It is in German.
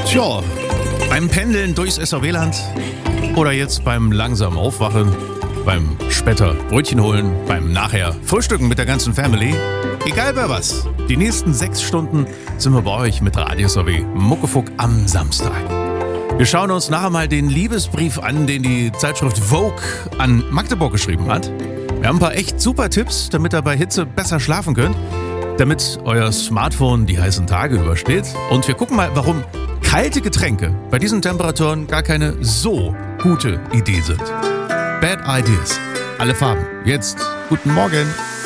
Tja, beim Pendeln durchs SRW-Land oder jetzt beim langsamen Aufwachen, beim später Brötchen holen, beim nachher Frühstücken mit der ganzen Family. Egal bei was, die nächsten 6 Stunden sind wir bei euch mit Radio SRW Muckefuck am Samstag. Wir schauen uns nachher mal den Liebesbrief an, den die Zeitschrift Vogue an Magdeburg geschrieben hat. Wir haben ein paar echt super Tipps, damit ihr bei Hitze besser schlafen könnt, damit euer Smartphone die heißen Tage übersteht. Und wir gucken mal, warum kalte Getränke bei diesen Temperaturen gar keine so gute Idee sind. Bad Ideas. Alle Farben. Jetzt. Guten Morgen.